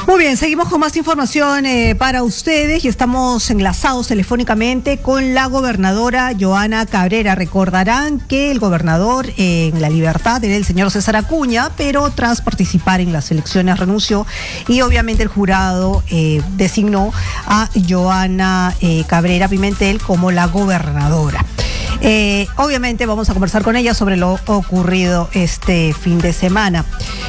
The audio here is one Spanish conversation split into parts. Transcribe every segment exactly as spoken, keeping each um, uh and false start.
Muy bien, seguimos con más información eh, para ustedes y estamos enlazados telefónicamente con la gobernadora Johanna Cabrera. Recordarán que el gobernador eh, en La Libertad era el señor César Acuña, pero tras participar en las elecciones renunció y obviamente el jurado eh, designó a Johanna eh, Cabrera Pimentel como la gobernadora. Eh, obviamente vamos a conversar con ella sobre lo ocurrido este fin de semana.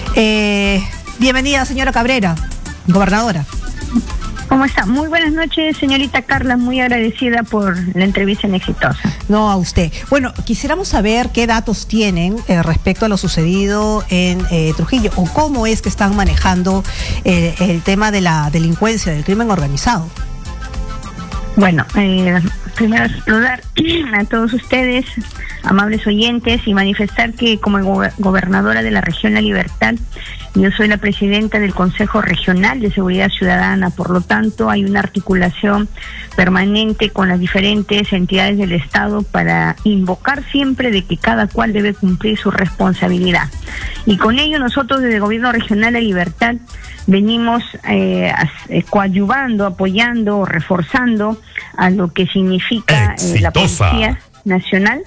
Eh, bienvenida, señora Cabrera, gobernadora. ¿Cómo está? Muy buenas noches, señorita Carla, muy agradecida por la entrevista en Exitosa. No, a usted. Bueno, quisiéramos saber qué datos tienen eh, respecto a lo sucedido en eh, Trujillo, o cómo es que están manejando eh, el tema de la delincuencia, del crimen organizado. Bueno, eh, primero saludar a todos ustedes, amables oyentes, y manifestar que como go gobernadora de la región La Libertad, yo soy la presidenta del Consejo Regional de Seguridad Ciudadana. Por lo tanto, hay una articulación permanente con las diferentes entidades del Estado para invocar siempre de que cada cual debe cumplir su responsabilidad. Y con ello nosotros desde el Gobierno Regional La Libertad venimos eh, coadyuvando, apoyando, reforzando a lo que significa eh, la Policía Nacional,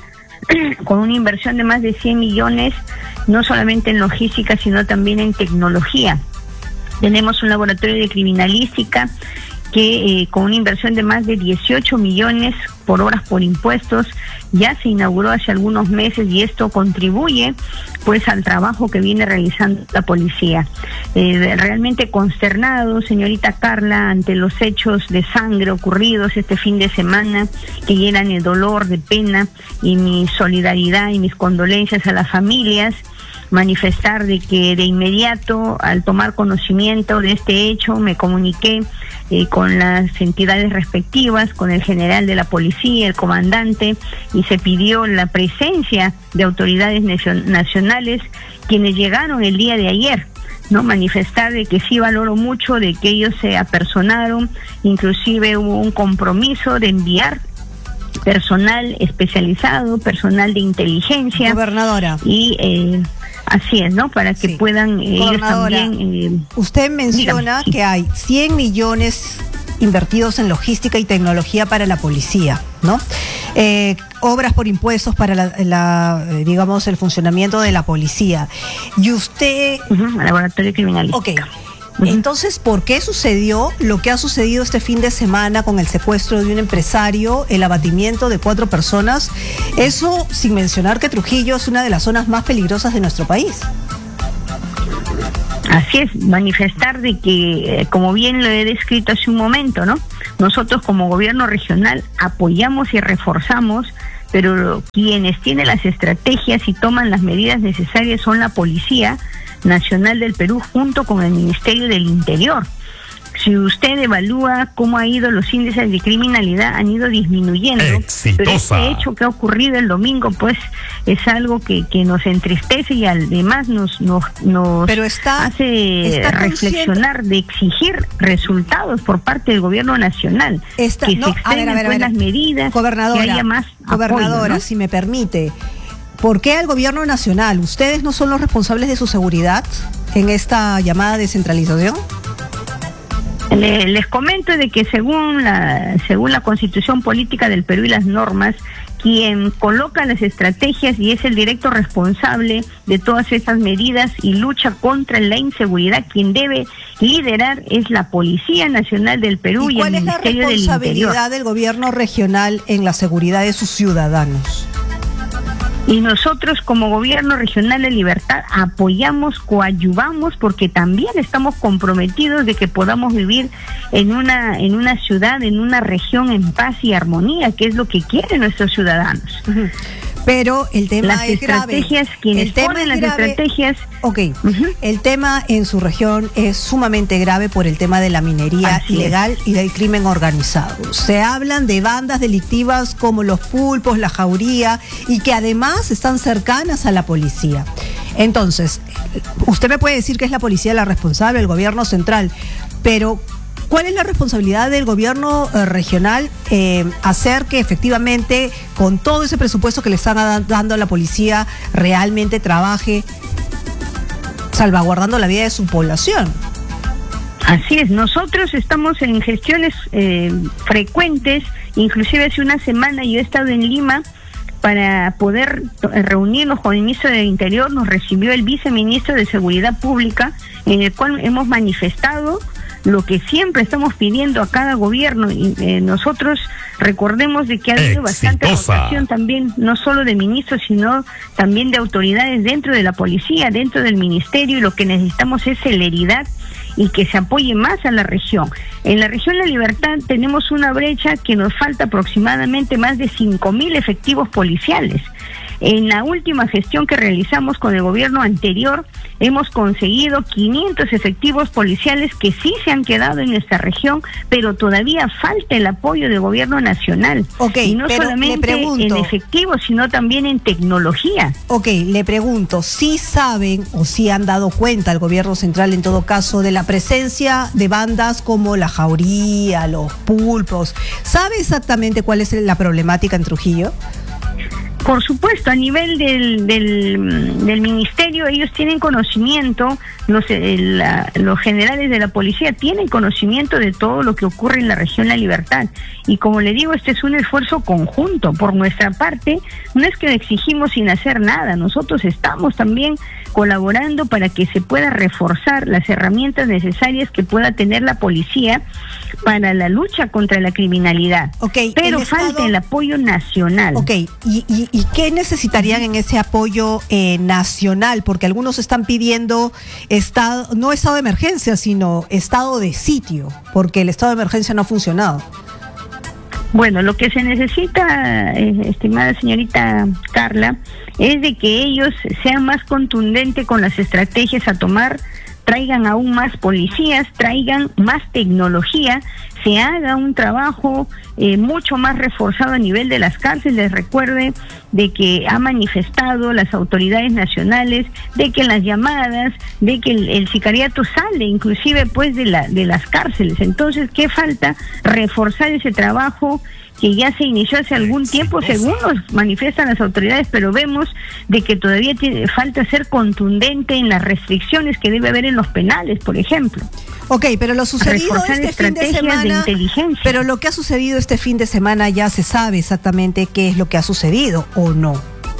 con una inversión de más de cien millones, no solamente en logística, sino también en tecnología. Tenemos un laboratorio de criminalística que eh, con una inversión de más de dieciocho millones por horas por impuestos ya se inauguró hace algunos meses, y esto contribuye pues al trabajo que viene realizando la policía. Eh, realmente consternado, señorita Carla, ante los hechos de sangre ocurridos este fin de semana, que llenan de dolor, de pena, y mi solidaridad y mis condolencias a las familias. Manifestar de que de inmediato, al tomar conocimiento de este hecho, me comuniqué eh, con las entidades respectivas, con el general de la policía, el comandante, y se pidió la presencia de autoridades nacionales, quienes llegaron el día de ayer. No, manifestar de que sí valoro mucho de que ellos se apersonaron, inclusive hubo un compromiso de enviar personal especializado, personal de inteligencia. Gobernadora. Y eh, así es, ¿no? Para que sí. puedan eh, ellos también... Eh, usted menciona dígame, sí. que hay cien millones invertidos en logística y tecnología para la policía, ¿no? Eh, obras por impuestos para la, la digamos, el funcionamiento de la policía. Y usted... Uh-huh, laboratorio criminalístico. Ok. Entonces, ¿por qué sucedió lo que ha sucedido este fin de semana con el secuestro de un empresario, el abatimiento de cuatro personas? Eso sin mencionar que Trujillo es una de las zonas más peligrosas de nuestro país. Así es, manifestar de que, como bien lo he descrito hace un momento, ¿no? Nosotros como gobierno regional apoyamos y reforzamos, pero quienes tienen las estrategias y toman las medidas necesarias son la Policía Nacional del Perú junto con el Ministerio del Interior. Si usted evalúa cómo ha ido los índices de criminalidad, han ido disminuyendo. Exitosa. Pero este hecho que ha ocurrido el domingo, pues, es algo que, que nos entristece y además nos, nos, nos pero está, hace está reflexionar de exigir resultados por parte del gobierno nacional. Está, que no, se extremen a ver, a ver, pues, a ver. las medidas, gobernadora, que haya más gobernadora, apoyo, ¿no? Si me permite, ¿por qué el gobierno nacional? ¿Ustedes no son los responsables de su seguridad en esta llamada descentralización? Le, les comento de que según la según la Constitución Política del Perú y las normas, quien coloca las estrategias y es el directo responsable de todas esas medidas y lucha contra la inseguridad, quien debe liderar es la Policía Nacional del Perú y, ¿Y cuál el es la Ministerio del Interior. responsabilidad del gobierno regional en la seguridad de sus ciudadanos? Y nosotros como gobierno regional de Libertad apoyamos, coadyuvamos, porque también estamos comprometidos de que podamos vivir en una en una ciudad, en una región en paz y armonía, que es lo que quieren nuestros ciudadanos. Uh-huh. Pero el tema las es estrategias, grave. quienes el tema ponen es las grave. estrategias. Ok, Uh-huh. el tema en su región es sumamente grave por el tema de la minería Así ilegal es. y del crimen organizado. Se hablan de bandas delictivas como los pulpos, la jauría, y que además están cercanas a la policía. Entonces, usted me puede decir que es la policía la responsable, el gobierno central, pero ¿cuál es la responsabilidad del gobierno eh, regional eh, hacer que efectivamente con todo ese presupuesto que le están a, dando a la policía realmente trabaje salvaguardando la vida de su población? Así es, nosotros estamos en gestiones eh, frecuentes, inclusive hace una semana yo he estado en Lima para poder reunirnos con el ministro del Interior. Nos recibió el viceministro de Seguridad Pública, en el cual hemos manifestado lo que siempre estamos pidiendo a cada gobierno. Y eh, nosotros recordemos de que ha habido bastante rotación también, no solo de ministros, sino también de autoridades dentro de la policía, dentro del ministerio, y lo que necesitamos es celeridad y que se apoye más a la región. En la región La Libertad tenemos una brecha que nos falta aproximadamente más de cinco mil efectivos policiales. En la última gestión que realizamos con el gobierno anterior, hemos conseguido quinientos efectivos policiales que sí se han quedado en nuestra región, pero todavía falta el apoyo del gobierno nacional. Okay, y no pero solamente le pregunto, en efectivo, sino también en tecnología. Ok, le pregunto, ¿sí saben o sí han dado cuenta el gobierno central, en todo caso, de la presencia de bandas como la Jauría, los Pulpos? ¿Sabe exactamente cuál es la problemática en Trujillo? Por supuesto, a nivel del, del, del ministerio, ellos tienen conocimiento, los, el, la, los generales de la policía tienen conocimiento de todo lo que ocurre en la región La Libertad. Y como le digo, este es un esfuerzo conjunto. Por nuestra parte, no es que exigimos sin hacer nada, nosotros estamos también colaborando para que se pueda reforzar las herramientas necesarias que pueda tener la policía para la lucha contra la criminalidad. Okay, pero el falta Estado... el apoyo nacional. Ok, ¿y, y, y qué necesitarían en ese apoyo eh, nacional? Porque algunos están pidiendo estado, no estado de emergencia, sino estado de sitio, porque el estado de emergencia no ha funcionado. Bueno, lo que se necesita, eh, estimada señorita Carla, es de que ellos sean más contundentes con las estrategias a tomar, traigan aún más policías, traigan más tecnología, se haga un trabajo eh, mucho más reforzado a nivel de las cárceles. Recuerde de que ha manifestado las autoridades nacionales de que las llamadas, de que el, el sicariato sale inclusive pues de la de las cárceles. Entonces, ¿qué falta? Reforzar ese trabajo que ya se inició hace algún tiempo, según nos manifiestan las autoridades, pero vemos de que todavía tiene, falta ser contundente en las restricciones que debe haber en los penales, por ejemplo. Ok, pero lo sucedido Reforzar este fin de semana, de inteligencia. pero lo que ha sucedido este fin de semana ya se sabe exactamente qué es lo que ha sucedido, ¿o no?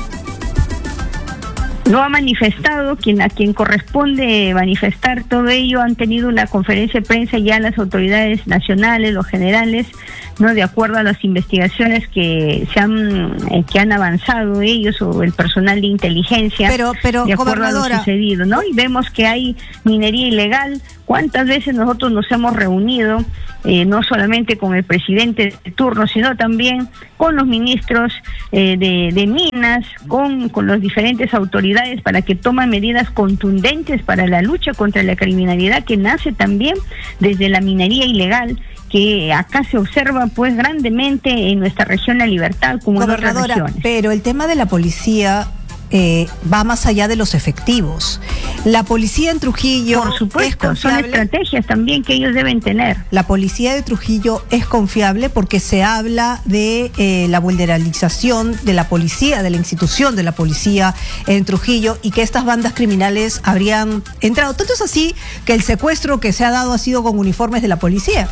Lo ha manifestado quien a quien corresponde manifestar todo ello. Han tenido una conferencia de prensa ya las autoridades nacionales, los generales, no de acuerdo a las investigaciones que se han eh, que han avanzado ellos o el personal de inteligencia, pero, pero, de acuerdo a lo sucedido, ¿no? Y vemos que hay minería ilegal. ¿Cuántas veces nosotros nos hemos reunido, eh, no solamente con el presidente de turno, sino también con los ministros eh, de, de minas, con, con las diferentes autoridades para que tomen medidas contundentes para la lucha contra la criminalidad que nace también desde la minería ilegal, que acá se observa pues grandemente en nuestra región La Libertad como en otras regiones. Pero el tema de la policía eh, va más allá de los efectivos. La policía en Trujillo, por supuesto, son estrategias también que ellos deben tener. La policía de Trujillo es confiable porque se habla de eh, la vulnerabilización de la policía, de la institución de la policía en Trujillo, y que estas bandas criminales habrían entrado. Tanto es así que el secuestro que se ha dado ha sido con uniformes de la policía.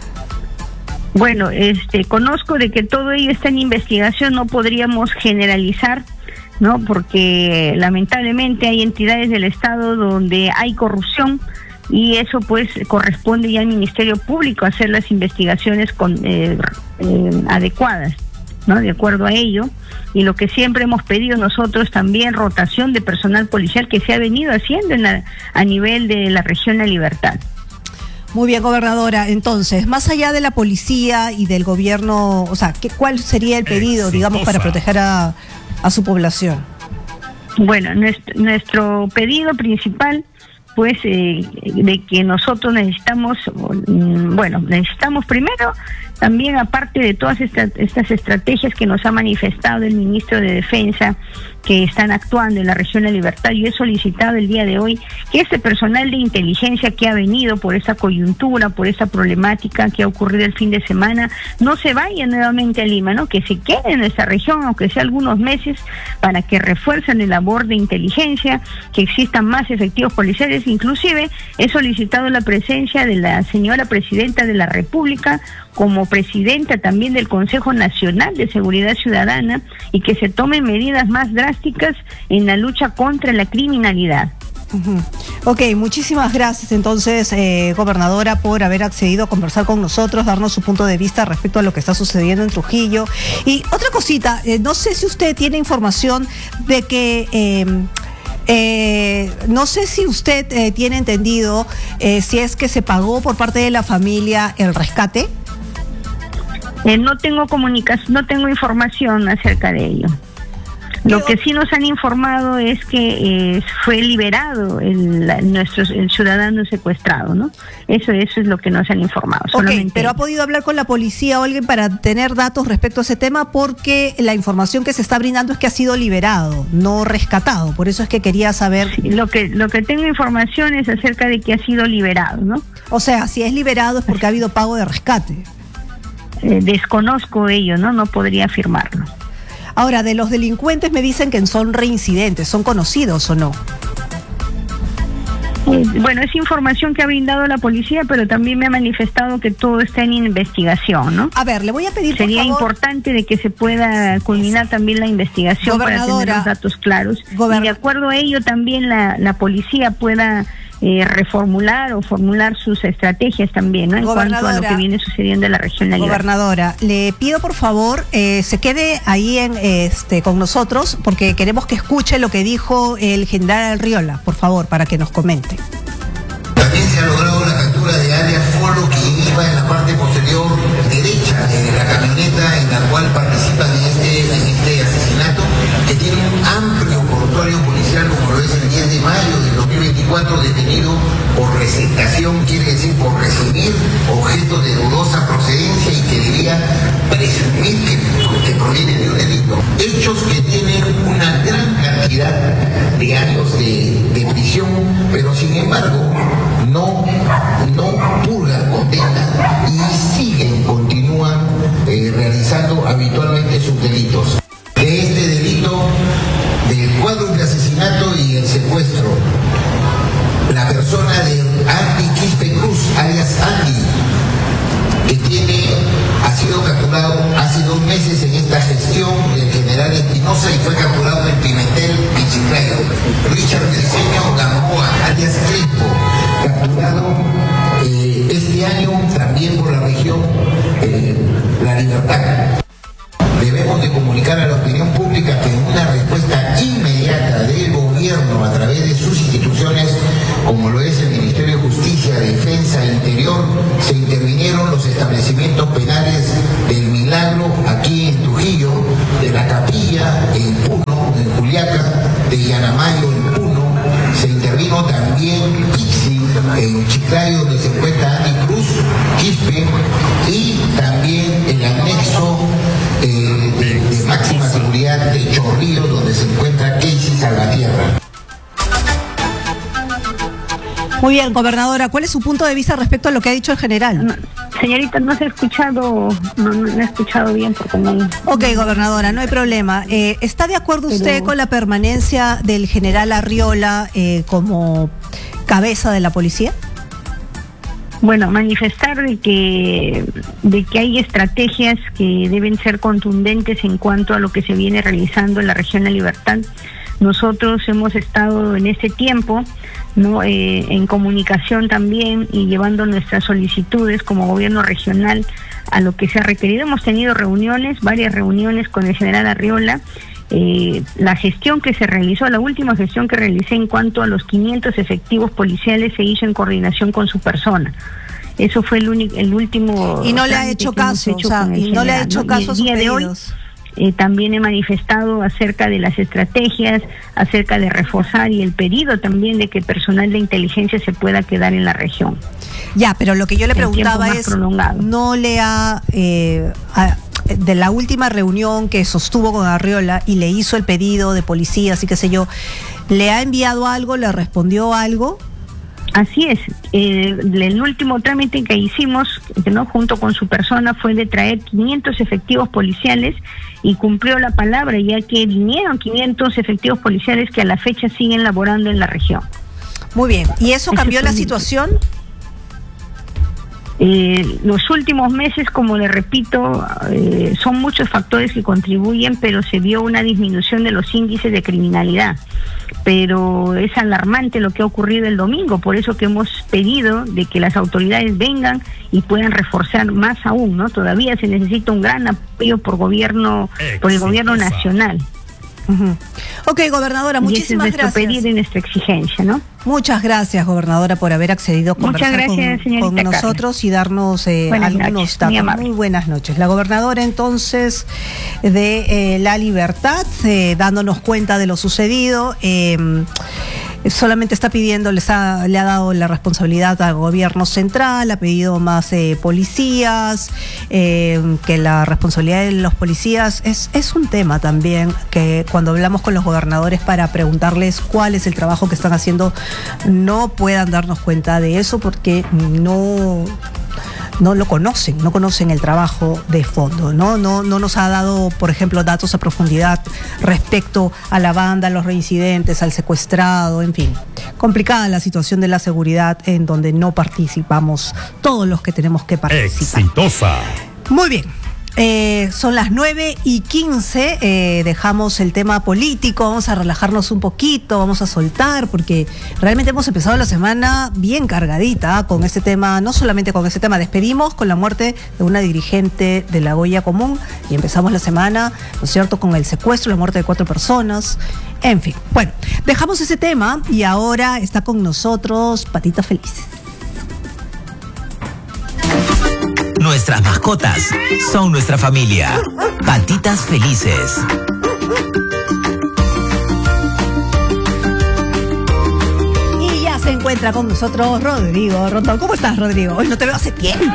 Bueno, este, conozco de que todo ello está en investigación, no podríamos generalizar, ¿no? Porque lamentablemente hay entidades del Estado donde hay corrupción y eso pues corresponde ya al Ministerio Público hacer las investigaciones con, eh, eh, adecuadas, ¿no? De acuerdo a ello. Y lo que siempre hemos pedido nosotros también, rotación de personal policial que se ha venido haciendo en la, a nivel de la región La Libertad. Muy bien, gobernadora. Entonces, más allá de la policía y del gobierno, o sea, ¿qué, ¿cuál sería el pedido, digamos, para proteger a, a su población? Bueno, nuestro, nuestro pedido principal, pues, eh, de que nosotros necesitamos, bueno, necesitamos primero, también aparte de todas estas, estas estrategias que nos ha manifestado el ministro de Defensa, que están actuando en la región La Libertad, yo he solicitado el día de hoy que este personal de inteligencia que ha venido por esta coyuntura, por esta problemática que ha ocurrido el fin de semana, no se vaya nuevamente a Lima, ¿no? Que se quede en nuestra región, aunque sea algunos meses, para que refuercen el labor de inteligencia, que existan más efectivos policiales delincuentes. Inclusive he solicitado la presencia de la señora Presidenta de la República como presidenta también del Consejo Nacional de Seguridad Ciudadana y que se tomen medidas más drásticas en la lucha contra la criminalidad. Uh-huh. Ok, muchísimas gracias entonces, eh, gobernadora, por haber accedido a conversar con nosotros, darnos su punto de vista respecto a lo que está sucediendo en Trujillo. Y otra cosita, eh, no sé si usted tiene información de que... Eh, Eh, no sé si usted eh, tiene entendido eh, si es que se pagó por parte de la familia el rescate. Eh, no tengo comunicación, no tengo información acerca de ello. Lo que sí nos han informado es que eh, fue liberado el, la, nuestro, el ciudadano secuestrado, ¿no? Eso, eso es lo que nos han informado. Ok, pero ¿ha podido hablar con la policía o alguien para tener datos respecto a ese tema? Porque la información que se está brindando es que ha sido liberado, no rescatado. Por eso es que quería saber... Sí, lo que lo que tengo información es acerca de que ha sido liberado, ¿no? O sea, si es liberado es porque ha habido pago de rescate. Eh, desconozco ello, ¿no? No podría afirmarlo. Ahora, de los delincuentes me dicen que son reincidentes, ¿son conocidos o no? Eh, bueno, es información que ha brindado la policía, pero también me ha manifestado que todo está en investigación, ¿no? A ver, le voy a pedir, Sería por favor, importante de que se pueda culminar también la investigación para tener los datos claros. Y de acuerdo a ello también la, la policía pueda... Eh, reformular o formular sus estrategias también, ¿no? En cuanto a lo que viene sucediendo en la región de Gobernadora, le pido por favor eh, se quede ahí en este con nosotros porque queremos que escuche lo que dijo el general Arriola, por favor, para que nos comente. También se ha logrado la captura de alias Folo, que iba en la parte posterior derecha de la camioneta en la cual participan en este, en este asesinato, que tiene un amplio prontuario policial, como lo es el diez de mayo del dos mil veinticuatro, detenido por receptación, quiere decir por recibir objetos de dudosa procedencia y que debía presumir que, que proviene de un delito. Hechos que tienen una gran cantidad de años de, de prisión, pero sin embargo no, no purgan condena y siguen, continúan eh, realizando habitualmente sus delitos. De este delito del cuádruple asesinato y el secuestro, la persona de Andy Quispe Cruz, alias Andy, que tiene, ha sido capturado hace dos meses en esta gestión del general Espinosa y fue capturado en Pimentel, Pichiclayo. Richard Briceño Gamboa, alias Crespo, capturado eh, este año también por la región eh, La Libertad. Debemos de comunicar a la opinión pública que en una respuesta inmediata del gobierno a través de sus instituciones, como lo es el Ministerio de Justicia, Defensa e Interior, se intervinieron los establecimientos penales del Milagro aquí en Trujillo, de la Capilla en Puno, en Juliaca, de Yanamayo en Puno, se intervino también Ixi en Chiclayo, donde se encuentra Andy Cruz, Quispe, y también el anexo eh, de, de máxima seguridad de Chorrillo, donde se encuentra Casey Salvatierra. Muy bien, gobernadora, ¿cuál es su punto de vista respecto a lo que ha dicho el general? No, señorita, no se ha escuchado, no, no, no he escuchado bien porque no... Ok, gobernadora, no hay problema. Eh, ¿Está de acuerdo Pero... usted con la permanencia del general Arriola eh, como cabeza de la policía? Bueno, manifestar de que, de que hay estrategias que deben ser contundentes en cuanto a lo que se viene realizando en la región de Libertad. Nosotros hemos estado en este tiempo, ¿no? eh, en comunicación también y llevando nuestras solicitudes como gobierno regional a lo que se ha requerido. Hemos tenido reuniones, varias reuniones con el general Arriola. Eh, la gestión que se realizó, la última gestión que realicé en cuanto a los quinientos efectivos policiales se hizo en coordinación con su persona. Eso fue el, único, el último... Y no le ha hecho caso, o sea, y no le ha hecho caso a sus pedidos. Eh, también he manifestado acerca de las estrategias, acerca de reforzar y el pedido también de que personal de inteligencia se pueda quedar en la región. Ya, pero lo que yo le preguntaba es, prolongado. ¿no le ha... Eh, a, de la última reunión que sostuvo con Arriola y le hizo el pedido de policías y qué sé yo, ¿le ha enviado algo, le respondió algo? Así es, eh, el último trámite que hicimos, ¿no? junto con su persona, fue de traer quinientos efectivos policiales y cumplió la palabra, ya que vinieron quinientos efectivos policiales que a la fecha siguen laborando en la región. Muy bien. ¿Y eso cambió la situación? Eh, los últimos meses, como le repito, eh, son muchos factores que contribuyen, pero se vio una disminución de los índices de criminalidad. Pero es alarmante lo que ha ocurrido el domingo, por eso que hemos pedido de que las autoridades vengan y puedan reforzar más aún, ¿no? Todavía se necesita un gran apoyo por gobierno, por el gobierno nacional. Uh-huh. Ok, gobernadora, muchísimas y ese es nuestro gracias. pedido y nuestra exigencia, ¿no? Muchas gracias, gobernadora, por haber accedido a conversar gracias, con, con nosotros Carla. Y darnos eh, algunos noches, datos. Muy, muy buenas noches. La gobernadora entonces de eh, La Libertad, eh, dándonos cuenta de lo sucedido. Eh, solamente está pidiendo, les ha, le ha dado la responsabilidad al gobierno central, ha pedido más eh, policías, eh, que la responsabilidad de los policías es, es un tema también, que cuando hablamos con los gobernadores para preguntarles cuál es el trabajo que están haciendo, no puedan darnos cuenta de eso porque no... no lo conocen, no conocen el trabajo de fondo, ¿no? No, no nos ha dado, por ejemplo, datos a profundidad respecto a la banda, a los reincidentes, al secuestrado, en fin. Complicada la situación de la seguridad en donde no participamos todos los que tenemos que participar. Exitosa. Muy bien. Eh, son las nueve y quince, eh, dejamos el tema político, vamos a relajarnos un poquito, vamos a soltar, porque realmente hemos empezado la semana bien cargadita ¿eh? con este tema, no solamente con este tema, despedimos con la muerte de una dirigente de la Goya Común y empezamos la semana, ¿no es cierto?, con el secuestro, la muerte de cuatro personas, en fin. Bueno, dejamos ese tema y ahora está con nosotros Patitas Felices. Nuestras mascotas son nuestra familia. Patitas Felices. Y ya se encuentra con nosotros Rodrigo Rondón. ¿Cómo estás, Rodrigo? Hoy no te veo hace tiempo.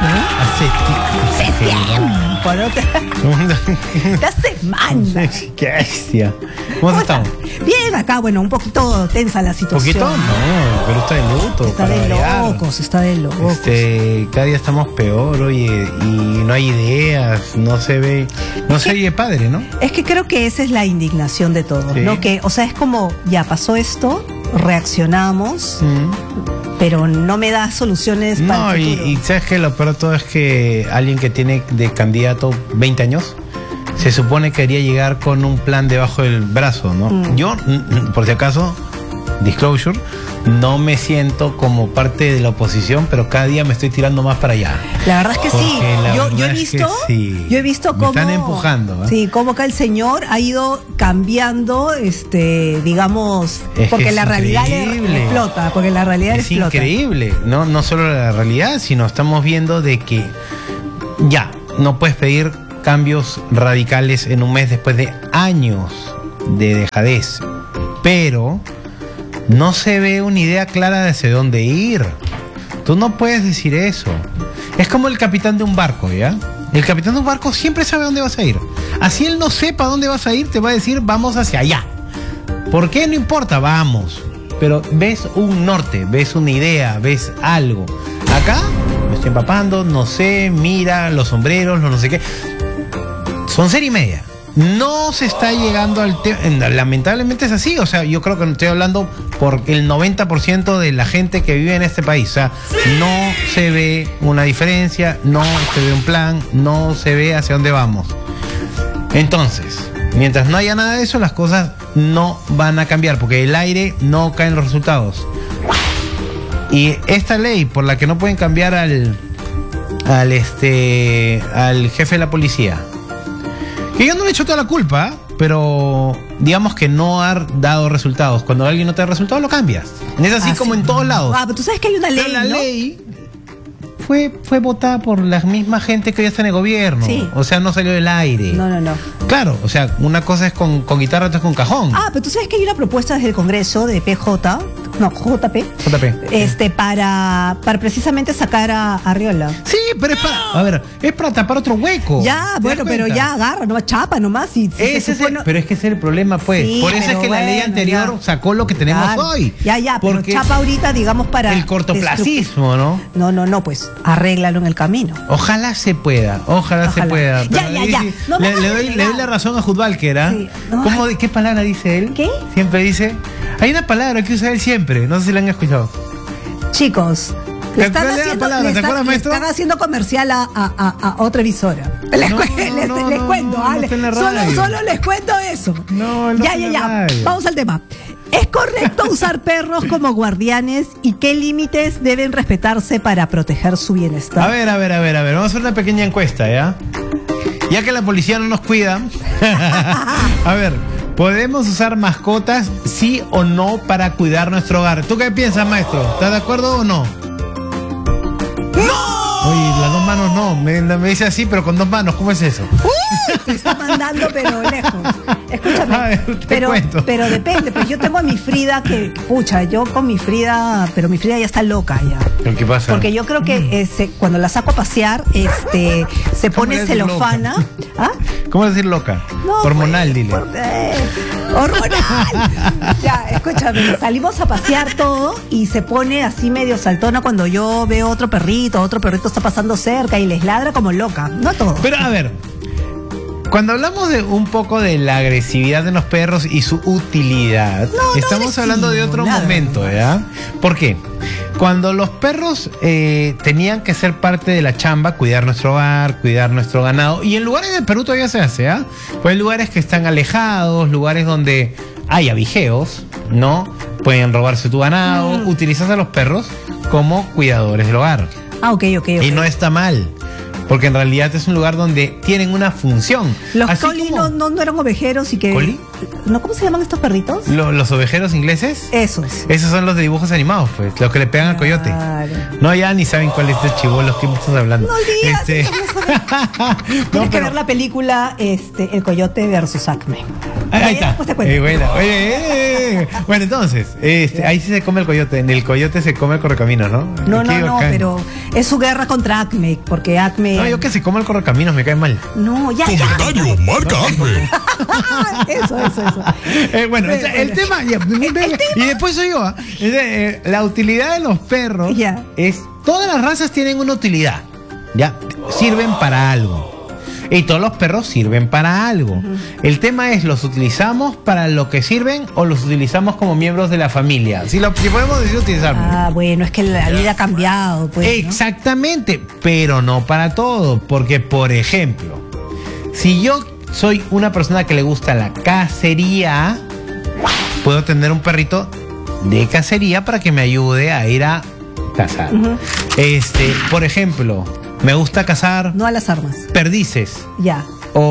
Hace, hace tiempo. ¿No te... Esta semana. Qué bestia. ¿Cómo, ¿Cómo estamos? Bien, acá, bueno, un poquito tensa la situación. ¿Poquito? No, pero está de luto. Está de variar. locos, está de locos. Este, cada día estamos peor, oye, y no hay ideas, no se ve, no es se oye padre, ¿no? Es que creo que esa es la indignación de todos, sí. ¿no? Que, o sea, es como, ya pasó esto, reaccionamos, mm. pero no me da soluciones para no, el futuro. Y, y sabes que lo peor de todo es que alguien que tiene de candidato veinte años, se supone que quería llegar con un plan debajo del brazo, ¿no? Mm. Yo, por si acaso, disclosure, no me siento como parte de la oposición, pero cada día me estoy tirando más para allá. La verdad es que porque sí. Yo, yo he visto, sí. yo he visto cómo me están empujando. ¿eh? Sí, cómo acá el señor ha ido cambiando, este, digamos, es porque la realidad le explota, porque la realidad es explota. Increíble, no, no solo la realidad, sino estamos viendo de que ya no puedes pedir cambios radicales en un mes después de años de dejadez, pero no se ve una idea clara de hacia dónde ir. Tú no puedes decir eso. Es como el capitán de un barco, ¿ya? El capitán de un barco siempre sabe dónde vas a ir. Así él no sepa dónde vas a ir, te va a decir vamos hacia allá. ¿Por qué? No importa, vamos. Pero ves un norte, ves una idea, ves algo. Acá me estoy empapando, no sé, mira los sombreros, los no sé qué. Son serie y media. No se está llegando al tema. Lamentablemente es así. O sea, yo creo que no estoy hablando por el noventa por ciento de la gente que vive en este país. O sea, no se ve una diferencia, no se ve un plan, no se ve hacia dónde vamos. Entonces, mientras no haya nada de eso, las cosas no van a cambiar, porque el aire no cae en los resultados. Y esta ley por la que no pueden cambiar al, al, este, al jefe de la policía, que yo no le echo toda la culpa, pero digamos que no ha dado resultados. Cuando alguien no te da resultados, lo cambias. Es así ah, como sí. en todos lados. Ah, pero tú sabes que hay una ley, pero la ¿no? ley fue, fue votada por la misma gente que hoy está en el gobierno. Sí. O sea, no salió del aire. No, no, no. Claro, o sea, una cosa es con, con guitarra, otra es con cajón. Ah, pero tú sabes que hay una propuesta desde el Congreso de P J, no, J P. J P. Este, para, para precisamente sacar a Arriola. Sí, pero es para, a ver, es para tapar otro hueco. Ya, bueno, pero ya agarra, no chapa nomás. Y, si ese es el, no... Pero es que ese es el problema, pues. Sí, por eso es que bueno, la ley anterior ya sacó lo que tenemos claro. hoy. Ya, ya, pero chapa ahorita, digamos, para... El cortoplacismo, ¿no? No, no, no, pues, arréglalo en el camino. Ojalá se pueda, ojalá, ojalá. se pueda. Ya, ya, ya. No le, le, doy, le doy la razón a Judvalker, ¿eh? Sí. No, ¿Cómo, ¿Qué palabra dice él? ¿Qué? Siempre dice, Hay una palabra que usa él siempre, no sé si la han escuchado. Chicos, le están, ¿Cuál era la haciendo, palabra? le ¿Te están- acuerdas, le maestro? están haciendo comercial a, a- a- a otra emisora. Les, No, cu- no, les- no, les no, cuento, no, ah, no le- está en la solo, radio. solo les cuento eso. No, él no ya, está ya, en ya. la radio. Vamos al tema. ¿Es correcto usar perros como guardianes y qué límites deben respetarse para proteger su bienestar? A ver, a ver, a ver, a ver, vamos a hacer una pequeña encuesta, ¿ya? Ya que la policía no nos cuida, a ver, ¿podemos usar mascotas sí o no para cuidar nuestro hogar? ¿Tú qué piensas, maestro? ¿Estás de acuerdo o no? ¡No! Oye, las dos manos no, me, me dice así, pero con dos manos, ¿cómo es eso? ¡Uh! Te está mandando, pero lejos. Escúchame. A ver, te pero, cuento. pero depende, pues yo tengo a mi Frida que, pucha, yo con mi Frida, pero mi Frida ya está loca ya. ¿Qué pasa? Porque yo creo que ese, cuando la saco a pasear, este, se ¿Cómo pone le decir celofana. loca? ¿Ah? ¿Cómo decir loca? No, Hormonal, pues, dile. por- eh, hormonal. Ya, escúchame, salimos a pasear todo y se pone así medio saltona cuando yo veo otro perrito, otro perrito está pasando cerca y les ladra como loca. No todo. Pero a ver, cuando hablamos de un poco de la agresividad de los perros y su utilidad, No, no estamos agresivo, hablando de otro nada, momento, no. ¿ya? ¿Por qué? Cuando los perros eh, tenían que ser parte de la chamba, cuidar nuestro hogar, cuidar nuestro ganado, y en lugares de Perú todavía se hace, ¿ah? Pues hay lugares que están alejados, lugares donde hay abigeos, ¿no? Pueden robarse tu ganado, Mm. utilizas a los perros como cuidadores del hogar. Ah, ok, ok, ok. Y no está mal, porque en realidad es un lugar donde tienen una función. Los Así coli como no, no, no eran ovejeros y que... ¿Coli? ¿No? ¿Cómo se llaman estos perritos? lo- los ovejeros ingleses, Esos. esos son los de dibujos animados, pues, los que le pegan al coyote. Claro. No, ya ni saben cuál es este chibolos que estás hablando. No digas, Este- Tienes No, que pero- ver la película este, El Coyote versus Acme. Ahí, ahí Eh, está. después te cuento. Eh, buena. Oye, eh, eh, eh. Bueno, entonces, este, ahí sí se come el coyote. En el coyote se come el correcaminos, ¿no? No, Qué no, no, bacán. pero es su guerra contra Acme, porque Acme... No, yo que se come el correcaminos me cae mal. No, ya, ya. Comentario, marca Acme. Eso, eso, eso. Eh, bueno, Bueno, el, el bueno. tema, ya, y después soy yo. ¿ah? Es de, eh, la utilidad de los perros Ya. es, todas las razas tienen una utilidad, ya, sirven para algo. Y todos los perros sirven para algo. El tema es, ¿los utilizamos para lo que sirven o los utilizamos como miembros de la familia? Si lo si podemos decir utilizarlo. Ah, bueno, es que la vida ha cambiado, pues. ¿no? Exactamente, pero no para todo, porque por ejemplo, si yo soy una persona que le gusta la cacería, puedo tener un perrito de cacería para que me ayude a ir a cazar. Este, por ejemplo, me gusta cazar No a las armas. perdices Ya.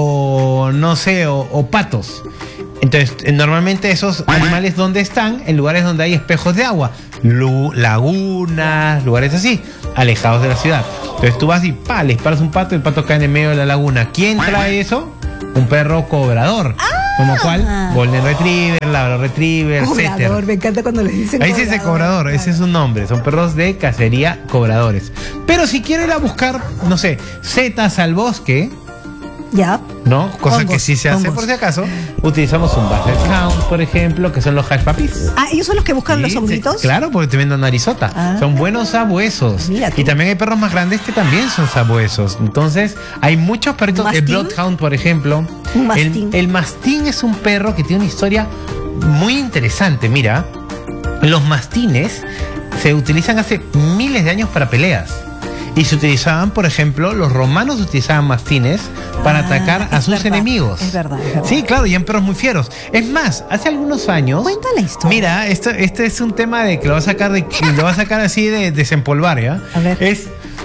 o no sé, o, o patos. Entonces, eh, normalmente esos animales, ¿dónde están? En lugares donde hay espejos de agua, Lu- lagunas, lugares así, alejados de la ciudad. Entonces tú vas y pa, le disparas un pato y el pato cae en el medio de la laguna. ¿Quién trae eso? Un perro cobrador. ¿Como cuál? Golden Retriever, Labrador Retriever, Cobrador, Setter. me encanta cuando les dicen Ahí sí dice cobrador, ese es un nombre, son perros de cacería cobradores. Pero si quiero ir a buscar, no sé, setas al bosque, Ya. ¿no? Cosa Hongos, que sí se hace hongos. por si acaso, utilizamos un Basset Hound, por ejemplo, que son los hash puppies. Ah, ¿ellos son los que buscan los Sí, honguitos? sí, claro, porque te venden narizota. Ah. Son buenos sabuesos. Mira tú. Y también hay perros más grandes que también son sabuesos. Entonces, hay muchos perritos. El ¿Mastín? Bloodhound, por ejemplo. Un mastín. El, el mastín es un perro que tiene una historia muy interesante. Mira, los mastines se utilizan hace miles de años para peleas. Y se utilizaban, por ejemplo, los romanos utilizaban mastines para Ah, atacar a es sus verdad, enemigos. es verdad, es verdad. Sí, claro, y eran perros muy fieros. Es más, hace algunos años. Cuenta la historia. Mira, esto, este es un tema de que lo va a sacar de, lo va a sacar así de desempolvar, ¿ya? A ver. Es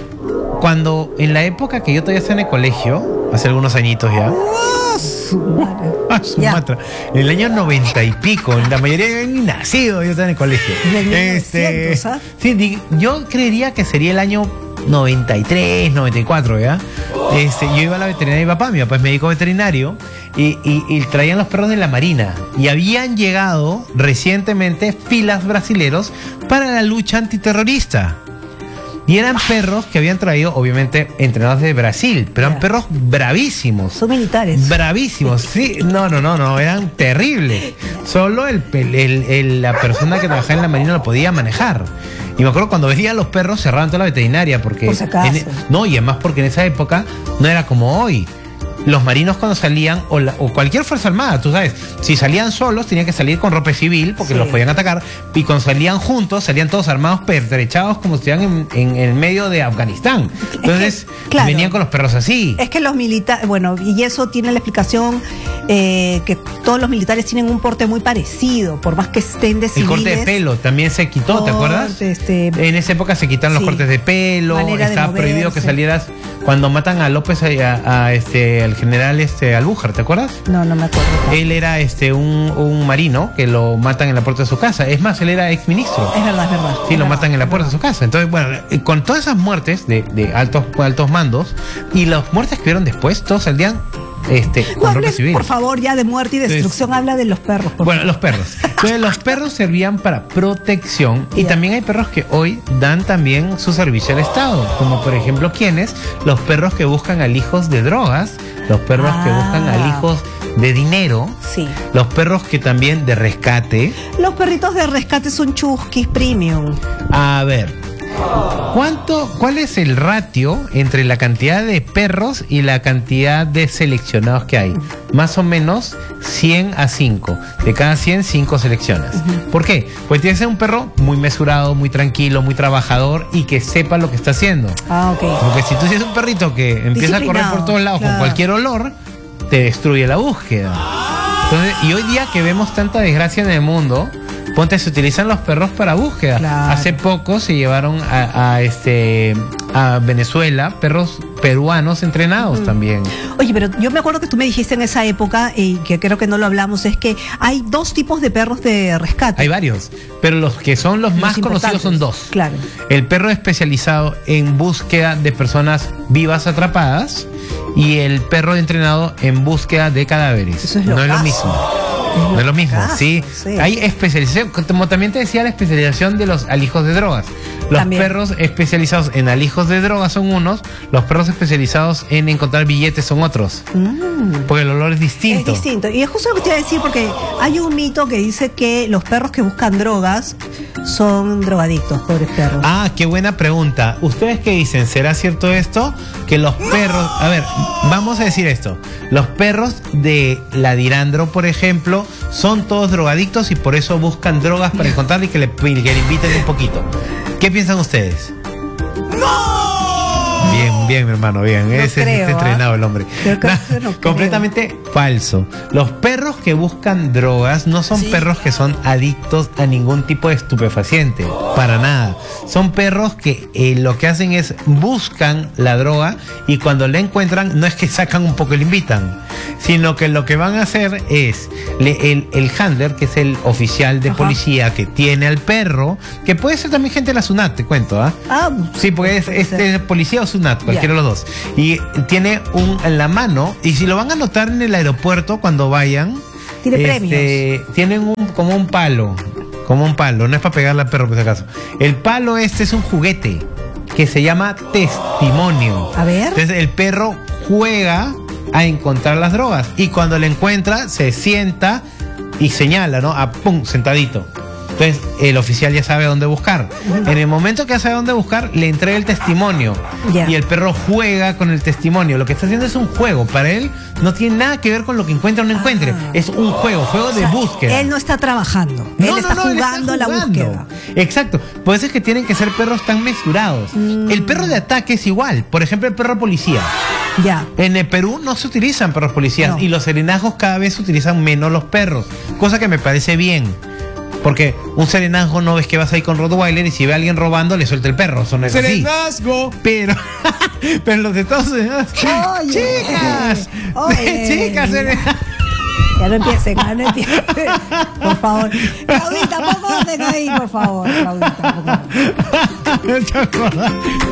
cuando en la época que yo todavía estaba en el colegio, hace algunos añitos ya. Ah, su madre. Ah, su Ya. matra. En el año noventa y pico, la mayoría habían ni nacido, yo estaba en el colegio. En el mil novecientos, ¿ah? Sí, di- yo creería que sería el año noventa y tres, noventa y cuatro, ¿ya? Este, yo iba a la veterinaria de mi papá, mi papá es médico veterinario, y, y- y traían los perros de la Marina. Y habían llegado recientemente filas brasileros para la lucha antiterrorista. Y eran perros que habían traído, obviamente, entrenados de Brasil, pero eran Ya. perros bravísimos. Son militares. Bravísimos, sí, no, no, no, no, eran terribles. Solo el, el- el- el- la persona que trabajaba en la marina lo podía manejar. Y me acuerdo cuando veía a los perros cerraban toda la veterinaria porque Por si acaso. en- no, y además porque en esa época no era como hoy. los marinos cuando salían, o, la, o cualquier fuerza armada, tú sabes, si salían solos tenían que salir con ropa civil porque Sí. los podían atacar, y cuando salían juntos salían todos armados pertrechados como si estuvieran en, en el medio de Afganistán. Entonces que, claro, venían con los perros así. Es que los militares, bueno, y eso tiene la explicación eh, que todos los militares tienen un porte muy parecido, por más que estén de El civiles. corte de pelo también se quitó, ¿te acuerdas? Corte, este, En esa época se quitaron sí. los cortes de pelo, Manera de estaba moverse. prohibido que salieras cuando matan a López, a, a este, al general este Albújar, ¿te acuerdas? No, no me acuerdo. Él era este un, un marino que lo matan en la puerta de su casa. Es más, él era ex ministro. Es verdad, es verdad. Sí, es lo verdad, matan en la es puerta de su casa. Entonces, bueno, eh, con todas esas muertes de, de altos, altos mandos y las muertes que hubieron después, todos salían este, No con ropa hables, civil. por favor, ya de muerte y destrucción, Entonces, habla de los perros. Por Bueno, los perros. Entonces, los perros servían para protección y Ya. también hay perros que hoy dan también su servicio al Estado, como por ejemplo, ¿quiénes? Los perros que buscan alijos de drogas, los perros que Ah. buscan alijos de dinero, Sí. los perros que también de rescate. Los perritos de rescate son chusquis premium. A ver, ¿cuánto, cuál es el ratio entre la cantidad de perros y la cantidad de seleccionados que hay? Más o menos cien a cinco. De cada cien, cinco seleccionas. ¿Por qué? Pues tiene que ser un perro muy mesurado, muy tranquilo, muy trabajador y que sepa lo que está haciendo. Ah, ok. Porque si tú tienes un perrito que empieza a correr Disciplinado, por todos lados claro. con cualquier olor, te destruye la búsqueda. Entonces, y hoy día que vemos tanta desgracia en el mundo, ponte, se utilizan los perros para búsqueda. Claro. Hace poco se llevaron a, a este a Venezuela perros peruanos entrenados también. Oye, pero yo me acuerdo que tú me dijiste en esa época, y que creo que no lo hablamos, es que hay dos tipos de perros de rescate. Hay varios, pero los que son los, Los más conocidos son importantes. dos. Claro. El perro especializado en búsqueda de personas vivas atrapadas y el perro entrenado en búsqueda de cadáveres. Eso es no es lo locazo. mismo. Es No es lo mismo, locazo, sí. sí. Hay especialización, como también te decía, la especialización de los alijos de drogas. Los También. perros especializados en alijos de drogas son unos, los perros especializados en encontrar billetes son otros. Mm. Porque el olor es distinto. Es distinto. Y es justo lo que te iba a decir, porque hay un mito que dice que los perros que buscan drogas son drogadictos, pobres perros. Ah, qué buena pregunta. ¿Ustedes qué dicen? ¿Será cierto esto? Que los perros... A ver, vamos a decir esto. Los perros de la Dirandro, por ejemplo, son todos drogadictos y por eso buscan drogas para encontrarle y que le, que le inviten un poquito. ¿Qué piensan ustedes? Bien, bien, mi hermano, bien. No Ese creo, está entrenado ¿ah? el hombre. Yo creo Nah, que no creo. completamente falso. Los perros que buscan drogas no son Sí. perros que son adictos a ningún tipo de estupefaciente. Para nada. Son perros que eh, lo que hacen es buscan la droga y cuando la encuentran no es que sacan un poco y le invitan, sino que lo que van a hacer es le- el, el handler, que es el oficial de Ajá. policía que tiene al perro, que puede ser también gente de la SUNAT, te cuento, ¿ah? Ah, Sí, porque es, puede es ser. de policía o SUNAT, cualquiera de los dos. Y tiene un en la mano, y si lo van a anotar en el aeropuerto cuando vayan, Tiene este, tienen un, como un palo, como un palo, no es para pegarle al perro por si acaso. El palo este es un juguete que se llama testimonio. A ver. Entonces el perro juega a encontrar las drogas y cuando la encuentra se sienta y señala, ¿no? A pum, sentadito. Entonces el oficial ya sabe dónde buscar. En el momento que ya sabe dónde buscar, le entrega el testimonio. Ya. Y el perro juega con el testimonio. Lo que está haciendo es un juego. Para él no tiene nada que ver con lo que encuentre o no encuentre. Ah. Es un juego, juego O de sea, búsqueda. Él no está trabajando. No, él no, está no, él jugando a la jugando. búsqueda. Exacto. Por eso es que tienen que ser perros tan mesurados. Mm. El perro de ataque es igual. Por ejemplo, el perro policía. Ya. En el Perú no se utilizan perros policías No. y los serenazgos cada vez utilizan menos los perros, cosa que me parece bien. Porque un serenazgo no ves que vas ahí con Rottweiler y si ve a alguien robando le suelta el perro. Eso no es así. ¡Serenazgo! Pero, pero los de Estados Unidos. Oye. ¡Chicas! Oye. ¡Chicas! seren- Ya no empiecen, ya no empiecen. Por favor. Claudita, pongo orden ahí, por favor. Claudita, por favor. Me he hecho acordar.